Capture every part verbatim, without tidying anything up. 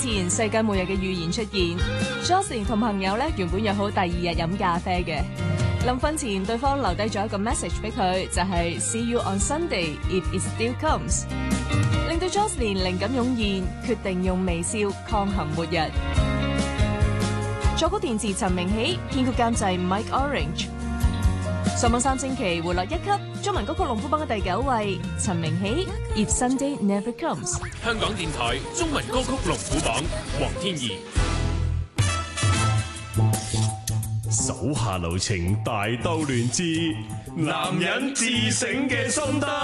前，世界末日嘅預言出現。Jocelyn 同朋友咧原本約好第二日飲咖啡嘅，臨瞓前對方留低咗一個 message 俾佢，就係 See you on Sunday if it still comes， 令到 Jocelyn 靈感湧現，決定用微笑抗衡末日。作曲填詞陳明喜，編曲監製 Mike Orange。上網三星期回落一級，中文歌曲龍虎榜嘅第九位，陳明喜 If Sunday Never Comes。 香港電台中文歌曲龍虎榜，黃天怡。 手下留情，大兜亂之，男人自省嘅心得。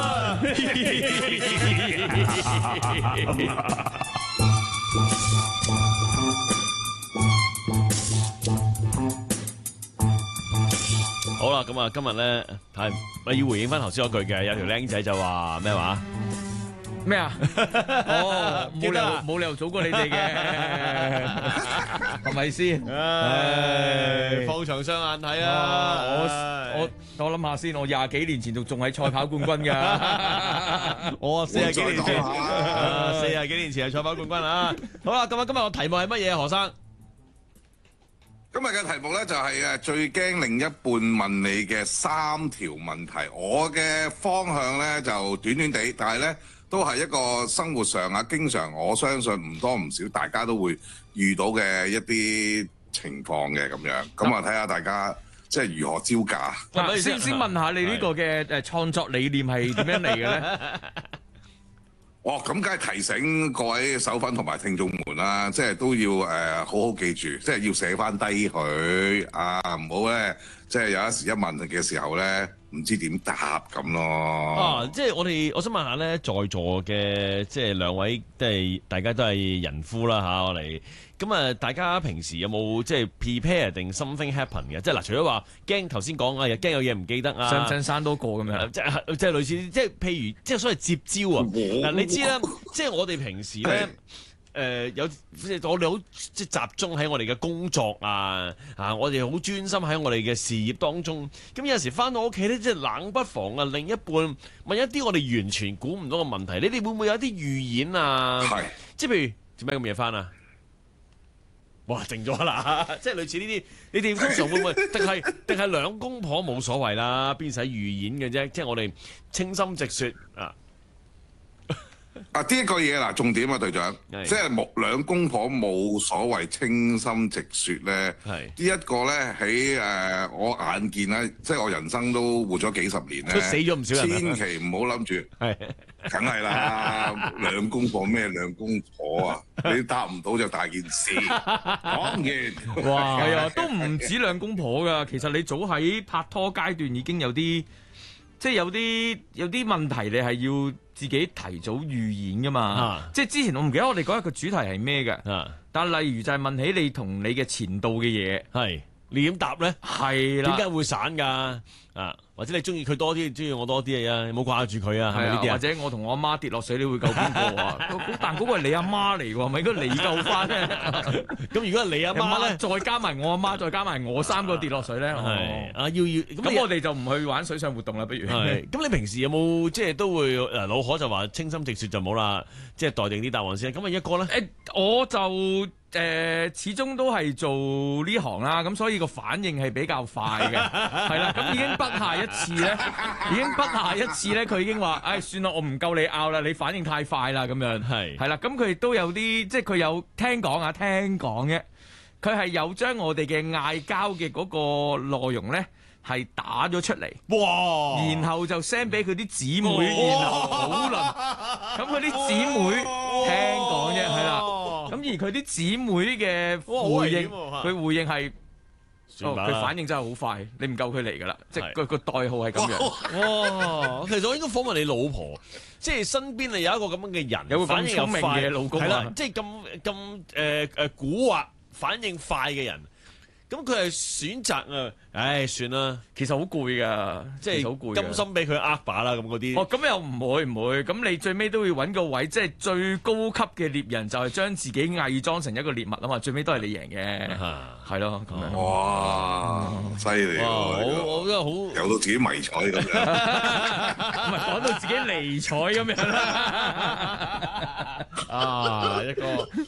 好啦，咁啊，今日咧係咪要回應翻頭先嗰句嘅？有條僆仔就話咩話？ 咩啊？哦，冇理由冇理由早過你哋嘅，係咪先？ 唉，放長雙眼睇啊！ 我我我諗下先，我廿幾年前仲仲係賽跑冠軍㗎。 我四十幾年前，四十幾年前係賽跑冠軍啊！好啦，咁啊，今日個題目係乜嘢？何生？ 今日嘅題目咧就係誒最驚另一半問你嘅三條問題。我嘅方向咧就短短地，但係咧都係一個生活上啊，經常我相信唔多唔少大家都會遇到嘅一啲情況嘅咁樣。咁啊睇下大家即係如何招架。 嗱，先先問下你呢個嘅誒創作理念係點樣嚟嘅咧？ 哦，咁梗係提醒各位手粉同埋聽眾們啦，即係都要誒、呃、好好記住，即係要寫翻低佢啊，唔好咧，即係有一時一問嘅時候咧，唔知點答咁咯。 啊，即係我哋，我想問下咧，在座嘅即係兩位，即係大家都係人夫啦嚇，我哋咁啊，大家平時有冇即係 prepare 定 something happen 嘅？即係嗱，除咗話驚頭先講啊，又驚有嘢唔記得啊， 想唔想生多個咁樣？ 即係即係類似，即係譬如即係所謂接招啊！嗱，你知啦，即係我哋平時咧。誒、呃、有即係我哋好即係集中喺我哋嘅工作啊啊！我哋好專心喺我哋嘅事業當中。咁有時翻到屋企咧，即係冷不防啊，另一半問一啲我哋完全估唔到嘅問題。你哋會唔會有一啲預演啊？係，即係譬如做咩咁夜翻啊？哇，靜咗啦！即係類似呢啲，你哋通常會唔會？定係定係兩公婆冇所謂啦，邊使預演嘅啫？即係我哋清心直説啊！ 啊！呢一個嘢嗱，重點啊，隊長，即係冇兩公婆冇所謂清心直説咧。係呢一個咧喺誒我眼見咧，即係我人生都活咗幾十年咧， 都死咗唔少人。 千祈唔好諗住，係梗係啦，兩公婆咩兩公婆啊？你答唔到就大件事。講完， 哇，係啊，都唔止兩公婆㗎。其實你早喺拍拖階段已經有啲。即係有啲有啲問題，你係要自己提早預演噶嘛？啊、即係之前我唔記得我哋嗰日個主題係咩嘅，啊、但係例如就係問起你同你嘅前度嘅嘢，係你點答咧？係啦，點解會散㗎？啊，或者你中意佢多啲，中意我多啲啊？你冇掛住佢啊？係咪呢啲啊？或者我同我阿媽跌落水，你會救邊個啊？但嗰個係你阿媽嚟喎，咪應該你救翻咧？咁如果係你阿媽咧，再加埋我阿媽，再加埋我三個跌落水咧，係啊，要要咁我哋就唔去玩水上活動啦，不如。係。咁你平時有冇即係都會嗱老可就話清心直説就冇啦，即係待定啲答案先。咁啊一個咧？誒，我就。誒、呃，始終都係做呢行啦，咁所以個反應係比較快嘅，係啦，咁已經不下一次咧，已經不下一次咧，佢已經話，唉、哎，算啦，我唔夠你拗啦，你反應太快啦，咁樣，係，係啦，咁佢亦都有啲，即係佢有聽講啊，聽講嘅，佢係有將我哋嘅嗌交嘅嗰個內容咧。係打咗出嚟，哇！然後就 send 俾佢啲姊妹，然後討論。咁佢啲姊妹聽講啫，係啦。咁而佢啲姊妹嘅回應，佢回應係，哦，佢反應真係好快，你唔夠佢嚟㗎啦，即係個個代號係咁樣。哇！ 其實我應該訪問你老婆，即係身邊你有一個咁樣嘅人， 有個反應咁聰明嘅老公， 係啦，即係咁咁誒誒蠱惑、反應快嘅人。咁佢係選擇啊，唉，算啦， 其實好攰噶，即係好攰， 甘心俾佢呃把啦，咁嗰啲。 哦，咁又唔會唔會，咁你最尾都要揾個位，即係最高級嘅獵人就係將自己偽裝成一個獵物啊嘛，最尾都係你贏嘅，係咯咁樣。 哇，犀利喎！ 我我覺得好有到自己迷彩咁樣， 唔係講到自己離彩咁樣啦。 啊，一個。一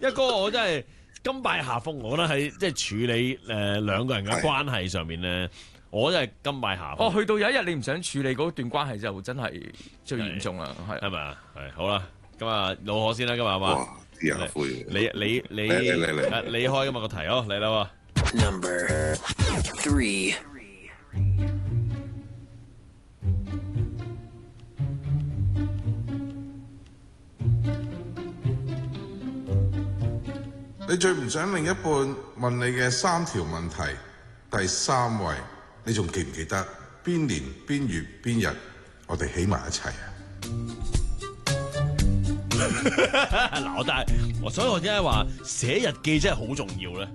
一哥我真係甘拜下風，我覺得喺即係處理誒、呃、兩個人嘅關係上面咧，我真係甘拜下風。 哦，去到有一日你唔想處理嗰段關係就真係最嚴重啦，係係咪啊？係好啦，咁啊老何先啦，今日係嘛？ 哇！啲人灰， 你你你嚟嚟嚟啊你開今日個題哦，嚟啦喎！ Number three. 你最唔想另一半問你嘅三條問題，第三位，你仲記唔記得邊年邊月邊日我哋起埋一齊啊？ 嗱，我但係我所以我點解話寫日記真係好重要咧？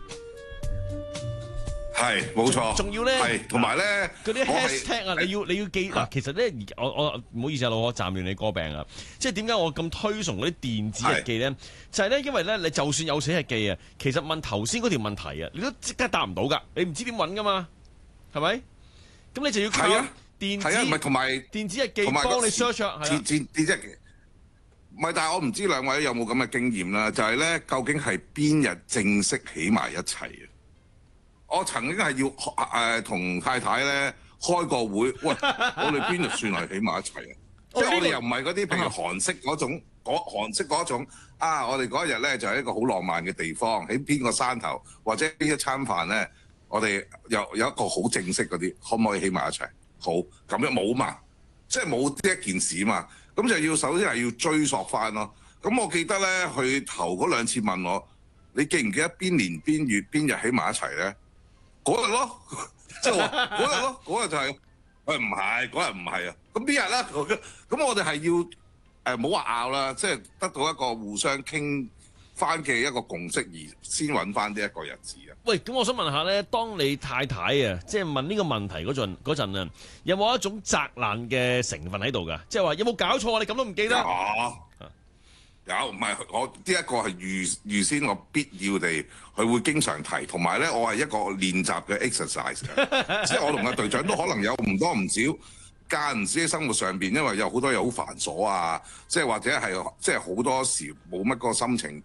係冇錯， 仲要咧， 係同埋咧嗰啲我係 hashtag 啊，你要你要記嗱，其實咧，我我唔好意思啊，老何暫亂你歌病啊，即係點解我咁推崇嗰啲電子日記咧？就係咧，因為咧，你就算有寫日記啊，其實問頭先嗰條問題啊，你都即刻答唔到噶，你唔知點揾噶嘛，係咪？咁你就要靠電子， 係啊，唔係同埋電子日記幫你 search 啊，係啊， 電電子日記。唔係，但係我唔知兩位有冇咁嘅經驗啦，就係咧，究竟係邊日正式起埋一齊啊？我曾經係要誒同太太咧開個會，喂，我哋邊日算係起埋一齊啊？即係我哋又唔係嗰啲譬如韓式嗰種，嗰韓式嗰種啊！我哋嗰一日咧就係一個好浪漫嘅地方，喺邊個山頭或者邊一餐飯咧，我哋有有一個好正式嗰啲，可唔可以起埋一齊？好，咁樣冇嘛，即係冇呢一件事嘛。咁就要首先係要追溯翻咯。咁我記得咧，佢頭嗰兩次問我，你記唔記得邊年邊月邊日起埋一齊咧？嗰日咯，即係話嗰日咯，嗰日就係、是，喂唔係，嗰日唔係啊。咁邊日咧？咁我哋係要誒冇話拗啦，即係得到一個互相傾翻嘅一個共識而先揾翻呢一個日子啊。 喂，咁我想問下咧，當你太太啊，即係問呢個問題嗰陣嗰陣啊，有冇一種責難嘅成分喺度㗎？即係話有冇搞錯啊？你咁都唔記得？ 有，有唔係我呢一個係預預先我必要地，佢會經常提，同埋咧我係一個練習嘅 exercise 嘅，即係我同個隊長都可能有唔多唔少間唔時喺生活上邊，因為有好多嘢好繁瑣啊，即係或者係即係好多時冇乜個心情